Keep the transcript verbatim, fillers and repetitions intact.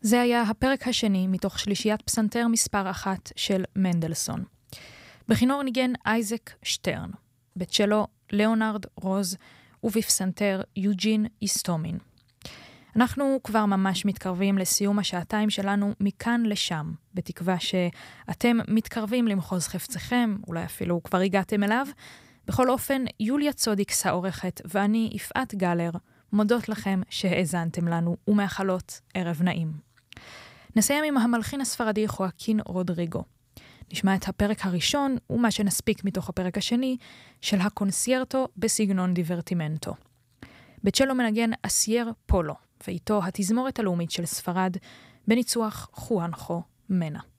זה היה הפרק השני מתוך שלישיית פסנתר מספר אחת של מנדלסון. בכינור ניגן אייזק שטרן, בצ'לו ליאונרד רוז ובפסנתר יוג'ין איסטומין. אנחנו כבר ממש מתקרבים לסיום השעתיים שלנו מכאן לשם, בתקווה שאתם מתקרבים למחוז חפציכם, אולי אפילו כבר הגעתם אליו. בכל אופן, יוליה צודיקס העורכת ואני יפעת גלר מודות לכם שהאזנתם לנו ומאחלות ערב נעים. נסיים עם המלחין הספרדי חואקין רודריגו. נשמע את הפרק הראשון ומה שנספיק מתוך הפרק השני של הקונסיירטו בסגנון דיברטימנטו. בצ'לו מנגן אסייר פולו, ואיתו התזמורת הלאומית של ספרד בניצוח חואנחו מנה.